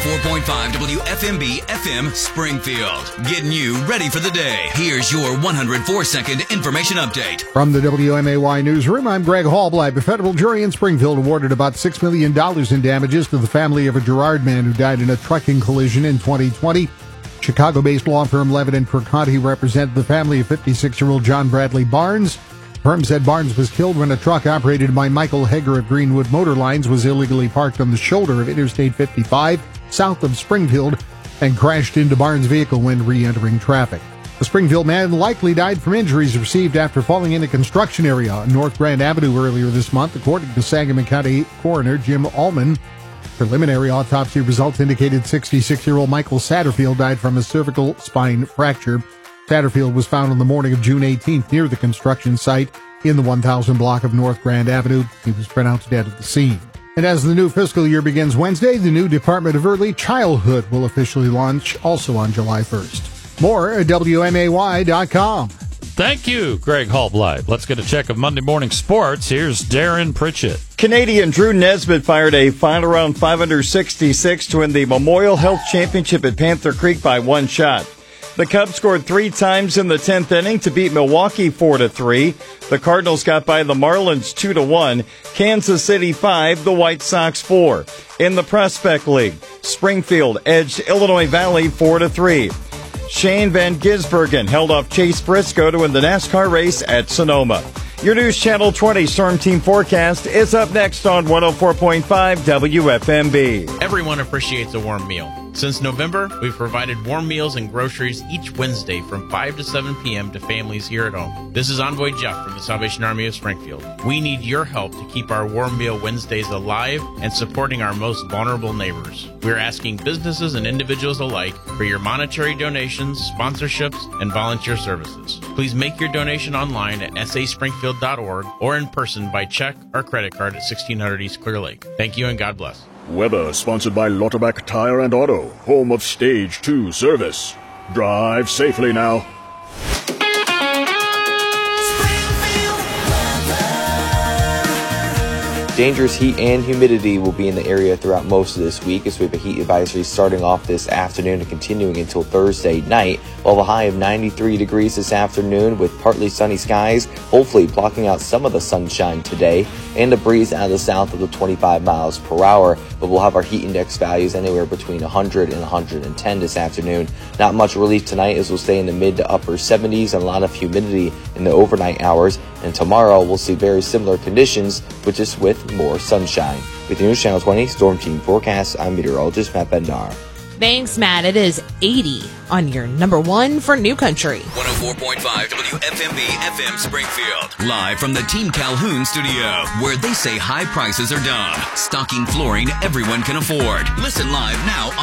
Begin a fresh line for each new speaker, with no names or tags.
104.5 WFMB FM Springfield. Getting you ready for the day. Here's your 104-second information update.
From the WMAY newsroom, I'm Greg Hallblad. A federal jury in Springfield awarded about $6 million in damages to the family of a Girard man who died in a trucking collision in 2020. Chicago-based law firm Levin & Perconti represented the family of 56-year-old John Bradley Barnes. The firm said Barnes was killed when a truck operated by Michael Hager of Greenwood Motor Lines was illegally parked on the shoulder of Interstate 55 south of Springfield and crashed into Barnes' vehicle when re-entering traffic. The Springfield man likely died from injuries received after falling in a construction area on North Grand Avenue earlier this month, according to Sangamon County Coroner Jim Allman. Preliminary autopsy results indicated 66-year-old Michael Satterfield died from a cervical spine fracture. Satterfield was found on the morning of June 18th near the construction site in the 1000 block of North Grand Avenue. He was pronounced dead at the scene. And as the new fiscal year begins Wednesday, the new Department of Early Childhood will officially launch also on July 1st. More at WMAY.com.
Thank you, Greg Hallblad. Let's get a check of Monday morning sports. Here's Darren Pritchett.
Canadian Drew Nesbitt fired a final round 566 to win the Memorial Health Championship at Panther Creek by one shot. The Cubs scored 3 times in the 10th inning to beat Milwaukee 4-3. The Cardinals got by the Marlins 2-1. Kansas City 5, the White Sox 4. In the Prospect League, Springfield edged Illinois Valley 4-3. Shane Van Gisbergen held off Chase Briscoe to win the NASCAR race at Sonoma. Your News Channel 20 Storm Team forecast is up next on 104.5 WFMB.
Everyone appreciates a warm meal. Since November, we've provided warm meals and groceries each Wednesday from 5 to 7 p.m. to families here at home. This is Envoy Jeff from the Salvation Army of Springfield. We need your help to keep our Warm Meal Wednesdays alive and supporting our most vulnerable neighbors. We're asking businesses and individuals alike for your monetary donations, sponsorships, and volunteer services. Please make your donation online at saspringfield.org or in person by check or credit card at 1600 East Clear Lake. Thank you and God bless.
Weather sponsored by Lauterbach Tire and Auto, home of Stage 2 service. Drive safely now.
Dangerous heat and humidity will be in the area throughout most of this week as we have a heat advisory starting off this afternoon and continuing until Thursday night. We'll have a high of 93 degrees this afternoon with partly sunny skies, hopefully blocking out some of the sunshine today, and a breeze out of the south of the 25 miles per hour. But we'll have our heat index values anywhere between 100 and 110 this afternoon. Not much relief tonight as we'll stay in the mid to upper 70s and a lot of humidity in the overnight hours. And tomorrow we'll see very similar conditions, but just with more sunshine. With News Channel 20 Storm Team forecast, I'm meteorologist Matt Bendar.
Thanks, Matt. It is 80 on your number one for New Country.
104.5 WFMB FM Springfield. Live from the Team Calhoun studio, where they say high prices are done. Stocking flooring everyone can afford. Listen live now